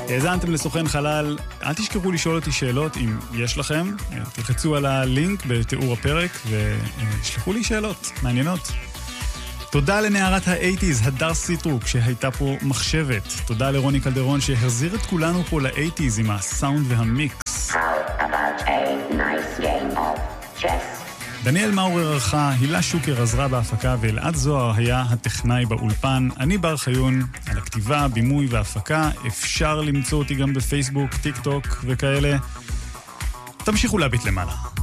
האזנתם לסוכן חלל, אל תשכחו לשאול אותי שאלות אם יש לכם, תלחצו על הלינק בתיאור הפרק ושלחו לי שאלות מעניינות. תודה לנערת ה-80s, הדר סיטרוק, שהייתה פה מחשבת. תודה לרוני קלדרון שהחזיר את כולנו פה ל-80s עם הסאונד והמיקס. How about a nice game of chess? דניאל מאורר ערכה, הילה שוקר עזרה בהפקה ואלעד זוהר היה הטכנאי באולפן. אני בר חיון, על הכתיבה, בימוי והפקה. אפשר למצוא אותי גם בפייסבוק, טיק טוק וכאלה. תמשיכו להביט למעלה.